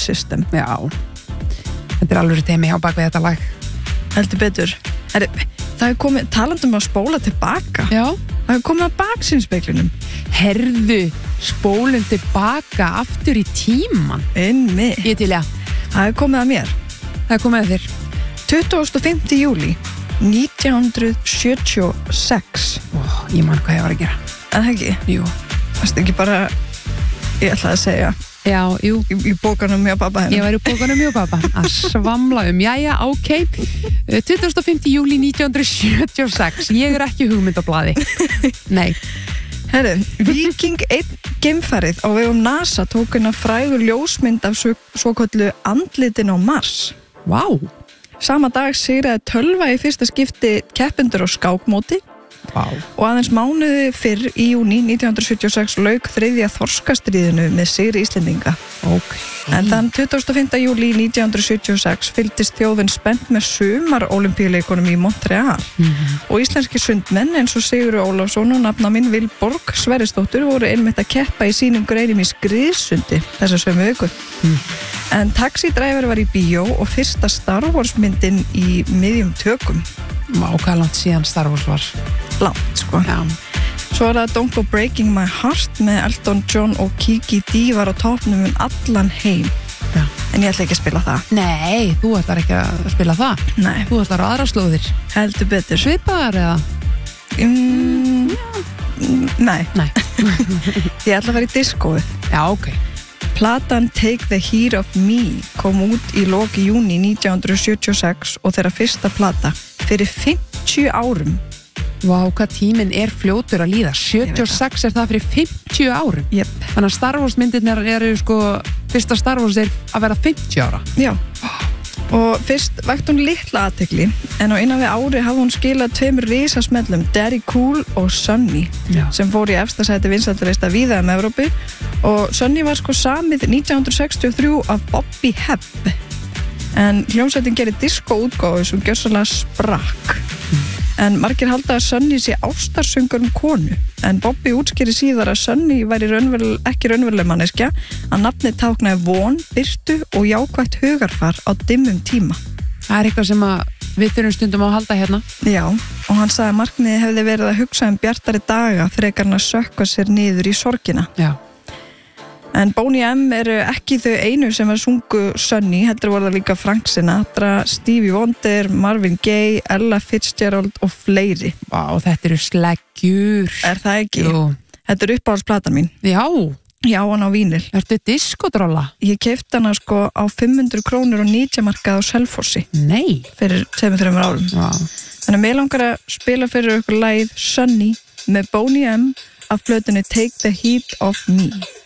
System. Já, þetta alveg teimi á bakvið þetta lag. Heldur betur. Það komið, talandum að spóla tilbaka. Já. Það komið að baksýnspeglinum. Herðu, spólum tilbaka aftur í tíman. Einmitt. Ég til, já. Það komið að mér. Það komið að þér. 25. júlí 1976. Ég man hvað ég var að gera. Það ekki? Jú. Það er ekki bara, ég ætlaði að segja. Já, jú. Í bókanum hjá pappa hennar. Ég var í bókanum hjá pappa að svamla jæja, ok. 25. júlí 1976. Ég er ekki hugmynd á blaði. Nei. Herru, Viking 1 geimfarið á vegum NASA tók hennar frægur ljósmynd af svoköllu andlitin á Mars. Vá. Sama dag sigraði tölva í fyrsta skipti keppendur á skákmóti. Vá. Og aðeins mánuði fyrr í júní 1976 lauk þriðja þorskastríðinu með sigri Íslendinga. Ok. En þann 25. júlí 1976 fylgdist þjóðin spennt með sumar-ólympíuleikunum í Montreal. Og íslenski sundmenn eins og Sigurður Ólafsson og nafnaminn Vilborg Sverrisdóttir voru einmitt að keppa í sínum greinum í skriðsundi þessa sömu viku. En Taxi Driver var í bíó og fyrsta Star Wars myndin í miðjum tökum. Vá, hvað langt síðan Star Wars var? Langt, sko. Já. Svo var það Don't Go Breaking My Heart með Elton John og Kiki D var á topnum allan heim. Já. En ég ætla ekki að spila það. Nei, þú ætlar ekki að spila það. Nei. Þú ætlar á aðra slóðir. Heldur betur. Svipaðar eða? Nei. Nei. Ég ætla að fara í diskóið. Já, ok. Platan Take the Heat of Me kom út í lok júní 1976 og þeirra fyrsta plata fyrir 50 árum. Vá, hvað tíminn er fljótur að líða. 76 er það fyrir 50 árum. Jep. Þannig að Star Wars myndirnir eru sko, fyrsta Star Wars er að vera 50 ára. Já. Og fyrst vakti hún litla athygli, en á innan við ári hafði hún skilað 2 risasmellum, Daddy Cool og Sunny, sem fór í efsta sæti vinsældarlista víða Evrópu. Og Sunny var sko samið 1963 af Bobby Hebb. En hljómsveitin gerir diskóútgáfu sem gjörsamlega sprakk. En margir halda að Sunny sé ástarsöngur konu, en Bobby útskýri síðar að Sunny væri ekki raunveruleg manneskja, að nafnið táknaði von, birtu og jákvætt hugarfar á dimmum tíma. Það er eitthvað sem við þurfum stundum að halda hérna. Já, og hann sagði að markmiðið hefði verið að hugsa bjartari daga frekar en að sökkva sér niður í sorgina. Já. En Boney M eru ekki þau einu sem sungu Sunny, heldur voru það líka Frank Sinatra, Stevie Wonder, Marvin Gaye, Ella Fitzgerald og fleiri. Vá, þetta eru sleggjur. Er það ekki? Jú. Þetta er uppáhaldsplatan mín. Já. Já, hann á vínil. Ertu diskodróla? Ég keypti hana sko á 500 krónur og 90 markað á Selfossi. Nei. Fyrir 2-3 árum. Vá. Þannig að mig langar að spila fyrir ykkur lagið Sunny með Boney M af plötunni Take the Heat of Me.